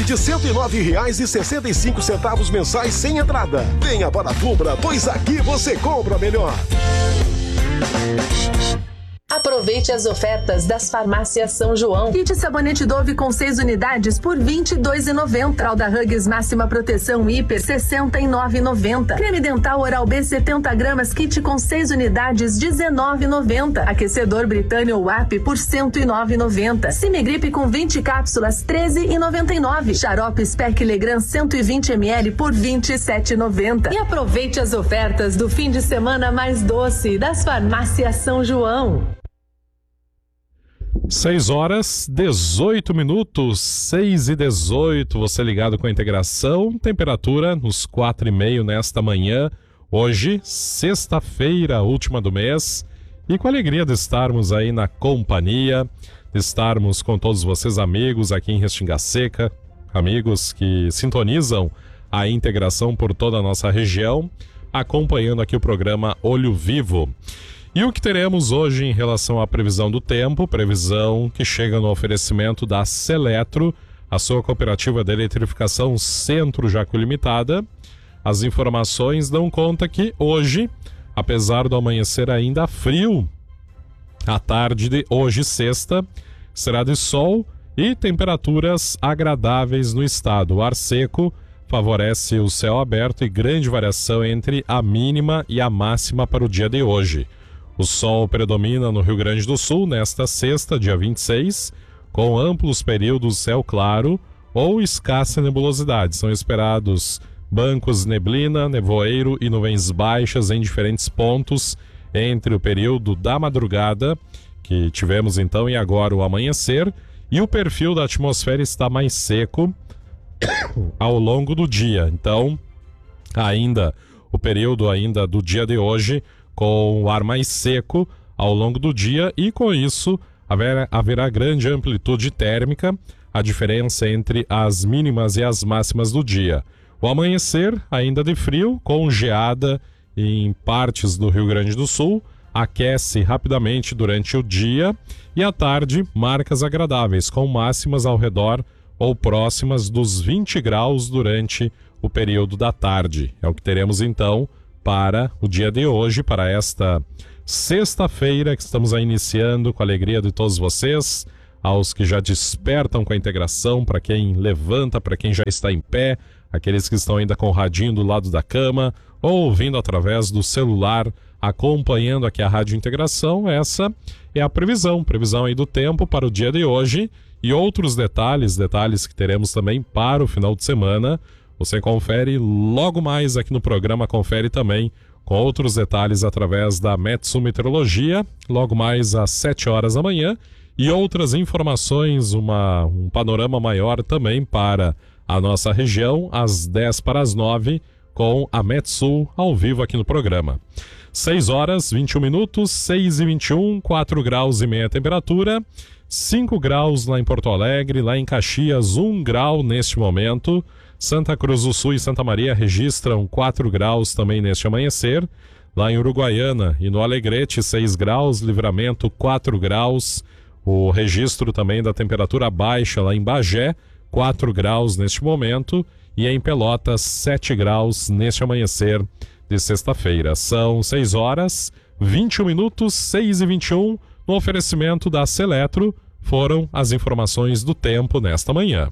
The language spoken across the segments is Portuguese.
partir de R$ 109,65 mensais sem entrada. Venha para a Fubra, pois aqui você compra melhor. Aproveite as ofertas das farmácias São João. Kit sabonete Dove com 6 unidades por R$ 22,90. Fralda Huggies máxima proteção hiper R$ 69,90. Creme dental Oral-B 70 gramas kit com 6 unidades R$ 19,90. Aquecedor Britânia WAP por R$ 109,90. Cimegripe com 20 cápsulas R$ 13,99. Xarope Spec Legrand 120 ml por R$ 27,90. E aproveite as ofertas do fim de semana mais doce das farmácias São João. 6h18, 6h18, você ligado com a integração, temperatura nos 4,5 nesta manhã, hoje, sexta-feira, última do mês, e com a alegria de estarmos aí na companhia, de estarmos com todos vocês amigos aqui em Restinga Seca, amigos que sintonizam a integração por toda a nossa região, acompanhando aqui o programa Olho Vivo. E o que teremos hoje em relação à previsão do tempo, previsão que chega no oferecimento da Seletro, a sua cooperativa de eletrificação Centro Jacu Limitada. As informações dão conta que hoje, apesar do amanhecer ainda frio, a tarde de hoje, sexta, será de sol e temperaturas agradáveis no estado. O ar seco favorece o céu aberto e grande variação entre a mínima e a máxima para o dia de hoje. O sol predomina no Rio Grande do Sul nesta sexta, dia 26, com amplos períodos céu claro ou escassa nebulosidade. São esperados bancos de neblina, nevoeiro e nuvens baixas em diferentes pontos entre o período da madrugada, que tivemos então, e agora o amanhecer, e o perfil da atmosfera está mais seco ao longo do dia. Então, ainda o período ainda do dia de hoje com o ar mais seco ao longo do dia e com isso haverá grande amplitude térmica, a diferença entre as mínimas e as máximas do dia. O amanhecer ainda de frio, com geada em partes do Rio Grande do Sul, aquece rapidamente durante o dia e à tarde marcas agradáveis, com máximas ao redor ou próximas dos 20 graus durante o período da tarde. É o que teremos então para o dia de hoje, para esta sexta-feira que estamos iniciando com a alegria de todos vocês, aos que já despertam com a integração, para quem levanta, para quem já está em pé, aqueles que estão ainda com o radinho do lado da cama ou ouvindo através do celular, acompanhando aqui a Rádio Integração. Essa é a previsão aí do tempo para o dia de hoje e outros detalhes que teremos também para o final de semana. Você confere logo mais aqui no programa, confere também com outros detalhes através da Metsu Meteorologia, logo mais às 7 horas da manhã, e outras informações, um panorama maior também para a nossa região, às 10 para as 9, com a Metsu ao vivo aqui no programa. 6h21, 6h21, 4 graus e meia temperatura, 5 graus lá em Porto Alegre, lá em Caxias, 1 grau neste momento. Santa Cruz do Sul e Santa Maria registram 4 graus também neste amanhecer. Lá em Uruguaiana e no Alegrete, 6 graus, Livramento, 4 graus. O registro também da temperatura baixa lá em Bagé, 4 graus neste momento. E em Pelotas, 7 graus neste amanhecer de sexta-feira. São 6h21, 6h21, no oferecimento da Seletro. Foram as informações do tempo nesta manhã.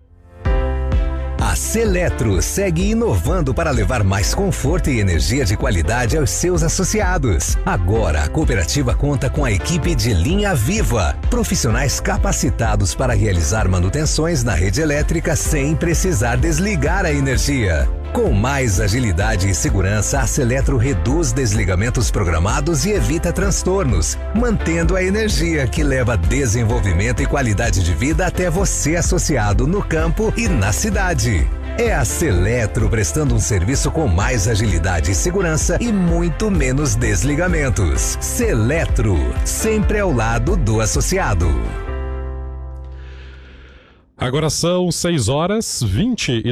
A Seletro segue inovando para levar mais conforto e energia de qualidade aos seus associados. Agora, a cooperativa conta com a equipe de linha viva, profissionais capacitados para realizar manutenções na rede elétrica sem precisar desligar a energia. Com mais agilidade e segurança, a Seletro reduz desligamentos programados e evita transtornos, mantendo a energia que leva desenvolvimento e qualidade de vida até você, associado no campo e na cidade. É a Seletro prestando um serviço com mais agilidade e segurança e muito menos desligamentos. Seletro, sempre ao lado do associado. Agora são 6h22,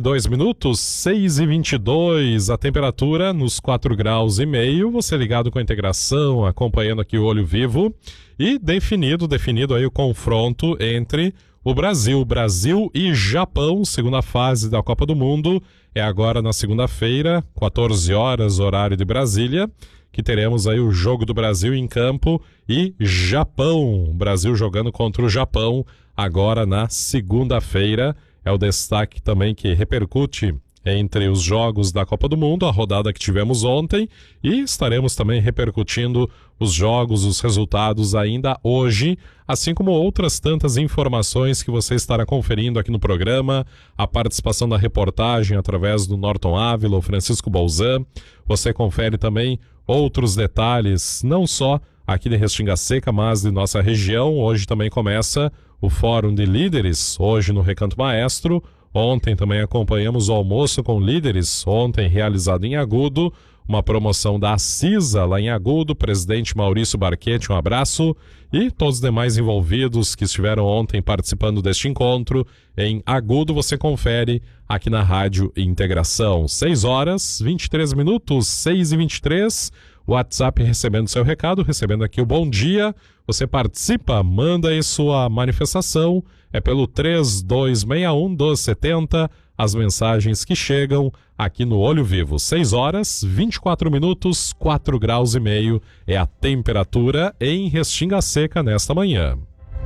6h22, a temperatura nos 4 graus e meio, você ligado com a integração, acompanhando aqui o Olho Vivo, e definido aí o confronto entre o Brasil. Brasil e Japão, segunda fase da Copa do Mundo, é agora na segunda-feira, 14 horas, horário de Brasília, que teremos aí o jogo do Brasil em campo e Japão. Brasil jogando contra o Japão agora na segunda-feira. É o destaque também que repercute entre os jogos da Copa do Mundo, a rodada que tivemos ontem, e estaremos também repercutindo os jogos, os resultados ainda hoje, assim como outras tantas informações que você estará conferindo aqui no programa, a participação da reportagem através do Norton Ávila, o Francisco Bolzan. Você confere também outros detalhes, não só aqui de Restinga Seca, mas de nossa região. Hoje também começa o Fórum de Líderes, hoje no Recanto Maestro. Ontem também acompanhamos o almoço com líderes, ontem realizado em Agudo, uma promoção da CISA lá em Agudo, presidente Maurício Barquete, um abraço, e todos os demais envolvidos que estiveram ontem participando deste encontro em Agudo, você confere aqui na Rádio Integração. 6 horas, 23 minutos, 6h23, WhatsApp recebendo seu recado, recebendo aqui o bom dia, você participa, manda aí sua manifestação, é pelo 3261-1270, as mensagens que chegam aqui no Olho Vivo. 6 horas, 24 minutos, 4 graus e meio é a temperatura em Restinga Seca nesta manhã.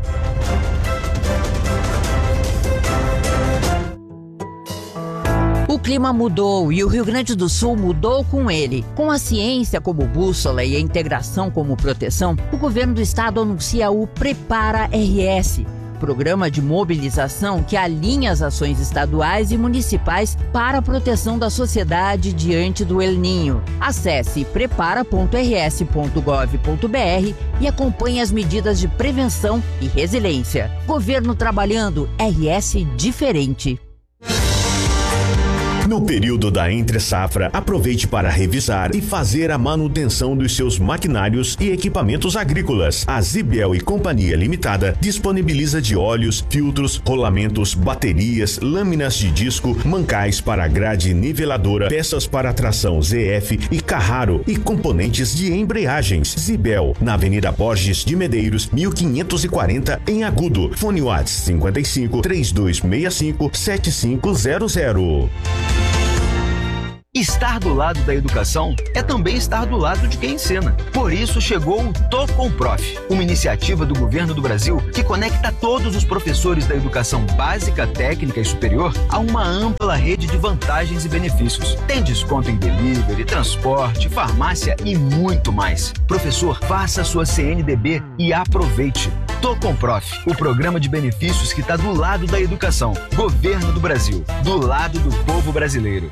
O clima mudou e o Rio Grande do Sul mudou com ele. Com a ciência como bússola e a integração como proteção, o governo do estado anuncia o Prepara RS, programa de mobilização que alinha as ações estaduais e municipais para a proteção da sociedade diante do El Ninho. Acesse prepara.rs.gov.br e acompanhe as medidas de prevenção e resiliência. Governo trabalhando, RS diferente. No período da entre-safra, aproveite para revisar e fazer a manutenção dos seus maquinários e equipamentos agrícolas. A Zibel e Companhia Limitada disponibiliza de óleos, filtros, rolamentos, baterias, lâminas de disco, mancais para grade niveladora, peças para tração ZF e Carraro e componentes de embreagens. Zibel, na Avenida Borges de Medeiros, 1540, em Agudo. Fone WhatsApp 55 3265 7500. Estar do lado da educação é também estar do lado de quem ensina. Por isso chegou o Tô com Prof, uma iniciativa do governo do Brasil que conecta todos os professores da educação básica, técnica e superior a uma ampla rede de vantagens e benefícios. Tem desconto em delivery, transporte, farmácia e muito mais. Professor, faça sua CNDB e aproveite. Tô com Prof, o programa de benefícios que está do lado da educação. Governo do Brasil, do lado do povo brasileiro.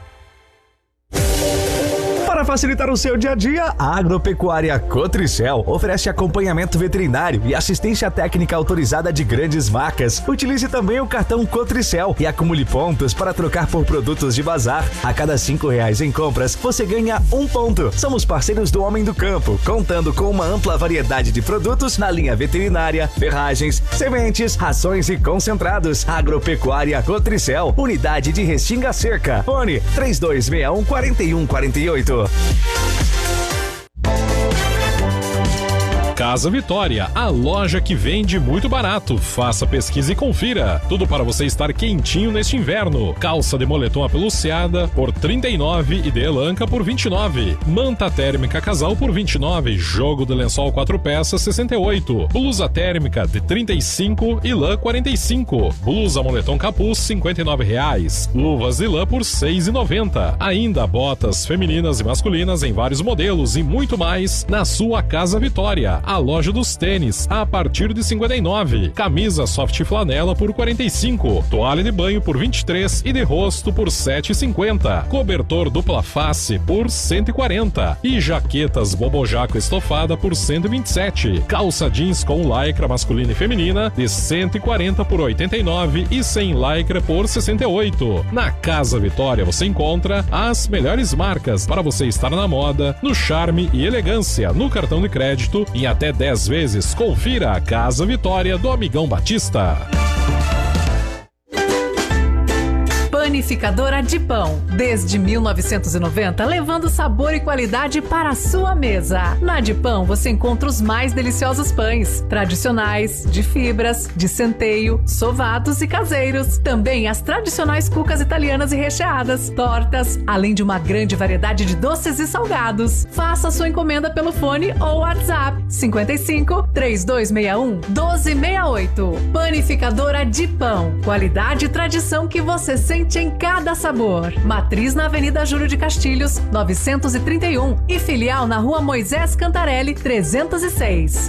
Para facilitar o seu dia a dia, a Agropecuária Cotricel oferece acompanhamento veterinário e assistência técnica autorizada de grandes marcas. Utilize também o cartão Cotricel e acumule pontos para trocar por produtos de bazar. A cada R$5 em compras, você ganha 1 ponto. Somos parceiros do Homem do Campo, contando com uma ampla variedade de produtos na linha veterinária, ferragens, sementes, rações e concentrados. Agropecuária Cotricel, unidade de Restinga Seca. Fone 3261-4148. Casa Vitória, a loja que vende muito barato. Faça pesquisa e confira. Tudo para você estar quentinho neste inverno. Calça de moletom apeluciada por R$39 e de elanca por R$29. Manta térmica casal por R$29. Jogo de lençol 4 peças R$68. Blusa térmica de R$35 e lã R$45. Blusa moletom capuz R$59. Luvas de lã por R$6,90. Ainda botas femininas e masculinas em vários modelos e muito mais na sua Casa Vitória. A loja dos tênis a partir de R$59. Camisa soft flanela por R$45. Toalha de banho por R$23 e de rosto por R$7,50. Cobertor dupla face por R$140. E jaquetas bobojaco estofada por R$127. Calça jeans com lycra masculina e feminina de R$140 por R$89 e sem lycra por R$68. Na Casa Vitória você encontra as melhores marcas para você estar na moda, no charme e elegância, no cartão de crédito em até 10 vezes. Confira a Casa Vitória do Amigão Batista. Panificadora de Pão. Desde 1990, levando sabor e qualidade para a sua mesa. Na de Pão você encontra os mais deliciosos pães, tradicionais, de fibras, de centeio, sovados e caseiros. Também as tradicionais cucas italianas e recheadas, tortas, além de uma grande variedade de doces e salgados. Faça sua encomenda pelo fone ou WhatsApp 55 3261 1268. Panificadora de Pão. Qualidade e tradição que você sente em cada sabor. Matriz na Avenida Júlio de Castilhos, 931 e filial na Rua Moisés Cantarelli, 306.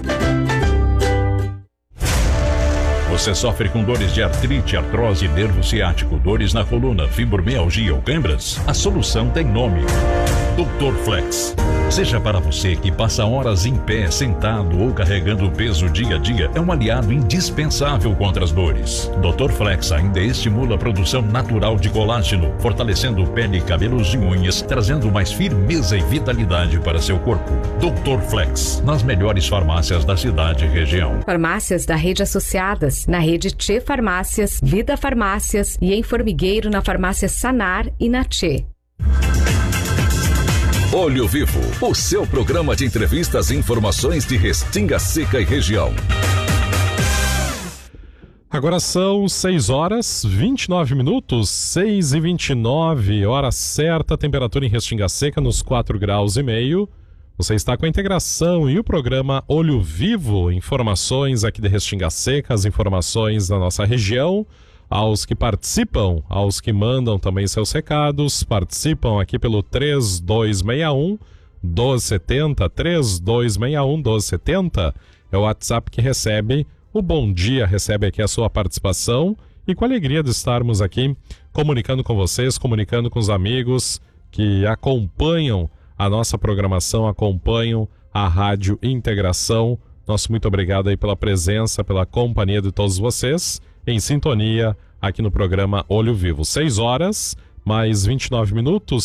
Você sofre com dores de artrite, artrose, nervo ciático, dores na coluna, fibromialgia ou câimbras? A solução tem nome: Dr. Flex. Seja para você que passa horas em pé, sentado ou carregando peso dia a dia, é um aliado indispensável contra as dores. Dr. Flex ainda estimula a produção natural de colágeno, fortalecendo pele, cabelos e unhas, trazendo mais firmeza e vitalidade para seu corpo. Dr. Flex, nas melhores farmácias da cidade e região. Farmácias da rede Associadas, na rede Tchê Farmácias, Vida Farmácias e em Formigueiro na farmácia Sanar e na Tchê. Olho Vivo, o seu programa de entrevistas e informações de Restinga Seca e região. Agora são 6 horas 29 minutos, 6h29, hora certa, temperatura em Restinga Seca nos 4,5 graus. Você está com a integração e o programa Olho Vivo, informações aqui de Restinga Seca, as informações da nossa região. Aos que participam, aos que mandam também seus recados, participam aqui pelo 3261 1270, 3261 1270, é o WhatsApp que recebe o bom dia, recebe aqui a sua participação e com a alegria de estarmos aqui comunicando com vocês, comunicando com os amigos que acompanham a nossa programação, acompanham a Rádio Integração. Nosso muito obrigado aí pela presença, pela companhia de todos vocês, em sintonia aqui no programa Olho Vivo. 6 horas, mais 29 minutos,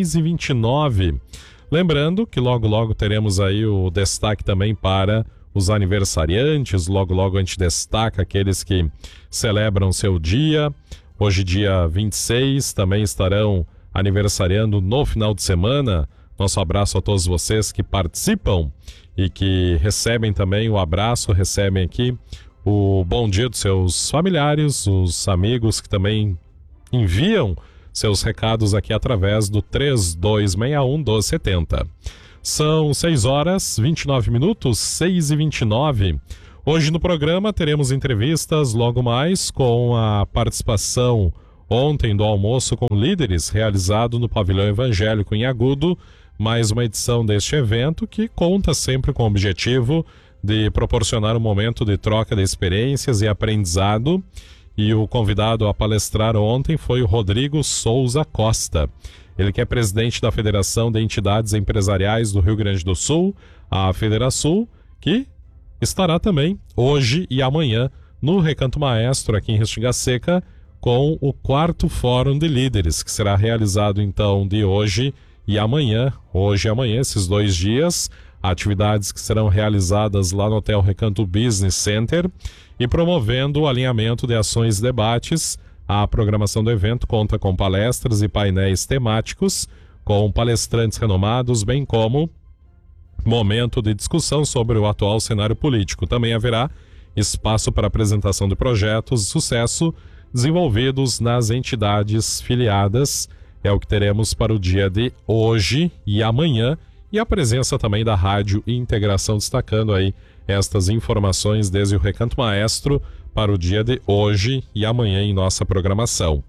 6h29. Lembrando que logo teremos aí o destaque também para os aniversariantes. Logo a gente destaca aqueles que celebram seu dia. Hoje, dia 26, também estarão aniversariando no final de semana. Nosso abraço a todos vocês que participam e que recebem também o abraço, recebem aqui o bom dia dos seus familiares, os amigos que também enviam seus recados aqui através do 3261 1270. São 6 horas 29 minutos, 6h29. Hoje no programa teremos entrevistas logo mais com a participação ontem do almoço com líderes realizado no Pavilhão Evangélico em Agudo, mais uma edição deste evento que conta sempre com o objetivo de proporcionar um momento de troca de experiências e aprendizado. E o convidado a palestrar ontem foi o Rodrigo Souza Costa. Ele que é presidente da Federação de Entidades Empresariais do Rio Grande do Sul, a Federasul, que estará também hoje e amanhã no Recanto Maestro aqui em Restinga Seca com o 4º Fórum de Líderes, que será realizado então de hoje e amanhã, esses 2 dias, atividades que serão realizadas lá no Hotel Recanto Business Center e promovendo o alinhamento de ações e debates. A programação do evento conta com palestras e painéis temáticos com palestrantes renomados, bem como momento de discussão sobre o atual cenário político. Também haverá espaço para apresentação de projetos de sucesso desenvolvidos nas entidades filiadas. É o que teremos para o dia de hoje e amanhã, e a presença também da Rádio Integração, destacando aí estas informações desde o Recanto Maestro para o dia de hoje e amanhã em nossa programação.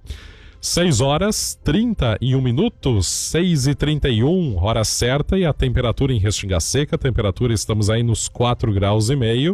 6 horas 31 minutos, 6h31, hora certa, e a temperatura em Restinga Seca, a temperatura estamos aí nos 4,5 graus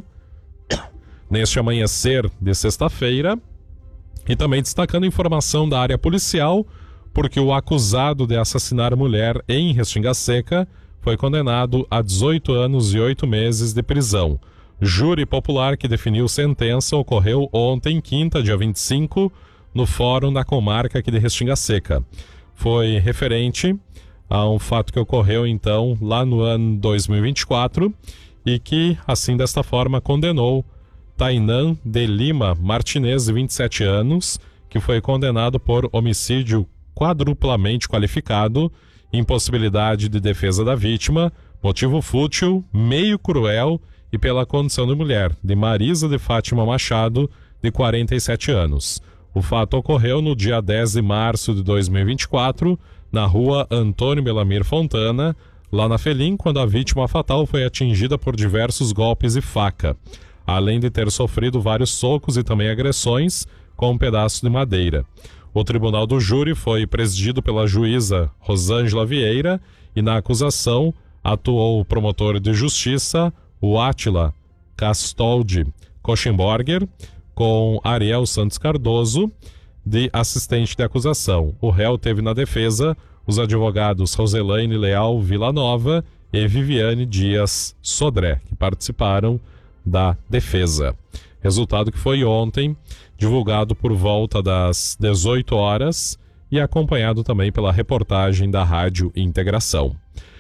neste amanhecer de sexta-feira. E também destacando informação da área policial, porque o acusado de assassinar mulher em Restinga Seca foi condenado a 18 anos e 8 meses de prisão. Júri popular que definiu sentença ocorreu ontem, quinta, dia 25, no Fórum da Comarca aqui de Restinga Seca. Foi referente a um fato que ocorreu então lá no ano 2024 e que, assim desta forma, condenou Tainan de Lima Martinez, de 27 anos, que foi condenado por homicídio quadruplamente qualificado, impossibilidade de defesa da vítima, motivo fútil, meio cruel e pela condição de mulher, de Marisa de Fátima Machado, de 47 anos. O fato ocorreu no dia 10 de março de 2024, na rua Antônio Belamir Fontana, lá na Felim, quando a vítima fatal foi atingida por diversos golpes de faca, além de ter sofrido vários socos e também agressões com um pedaço de madeira. O tribunal do júri foi presidido pela juíza Rosângela Vieira e na acusação atuou o promotor de justiça, o Átila Castoldi Kochemborger, com Ariel Santos Cardoso, de assistente de acusação. O réu teve na defesa os advogados Roselaine Leal Villanova e Viviane Dias Sodré, que participaram da defesa. Resultado que foi ontem divulgado por volta das 18 horas e acompanhado também pela reportagem da Rádio Integração.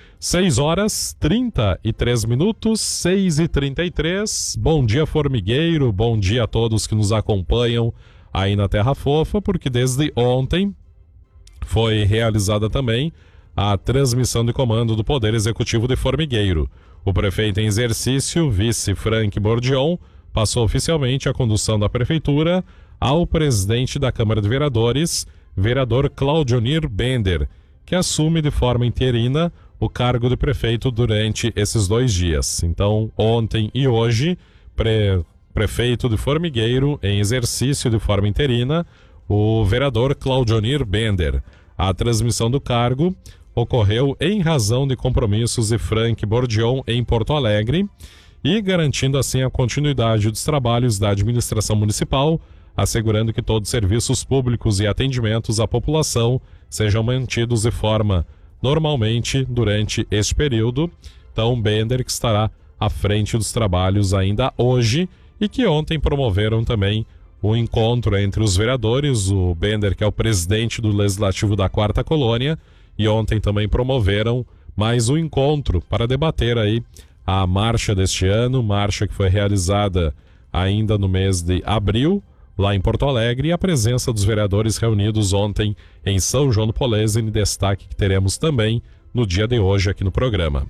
6h33, 6h33. Bom dia, formigueiro. Bom dia a todos que nos acompanham aí na Terra Fofa, porque desde ontem foi realizada também a transmissão de comando do Poder Executivo de Formigueiro. O prefeito em exercício, vice Frank Bordion, passou oficialmente a condução da prefeitura ao presidente da Câmara de Vereadores, vereador Claudionir Bender, que assume de forma interina o cargo de prefeito durante esses 2 dias. Então, ontem e hoje, prefeito de Formigueiro em exercício de forma interina, o vereador Claudionir Bender. A transmissão do cargo ocorreu em razão de compromissos de Frank Bordion em Porto Alegre e garantindo assim a continuidade dos trabalhos da administração municipal, assegurando que todos os serviços públicos e atendimentos à população sejam mantidos de forma normalmente durante este período. Então, Bender, que estará à frente dos trabalhos ainda hoje e que ontem promoveram também o encontro entre os vereadores, o Bender, que é o presidente do Legislativo da 4ª Colônia, e ontem também promoveram mais um encontro para debater aí a marcha deste ano, marcha que foi realizada ainda no mês de abril, lá em Porto Alegre, e a presença dos vereadores reunidos ontem em São João do Polesine, destaque que teremos também no dia de hoje aqui no programa.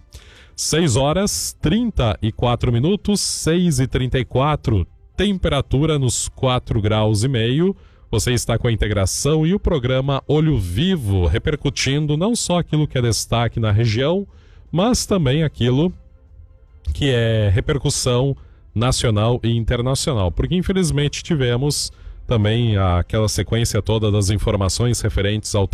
6h34, 6h34, temperatura nos 4,5 graus. Você está com a Integração e o programa Olho Vivo, repercutindo não só aquilo que é destaque na região, mas também aquilo que é repercussão nacional e internacional, porque infelizmente tivemos também aquela sequência toda das informações referentes ao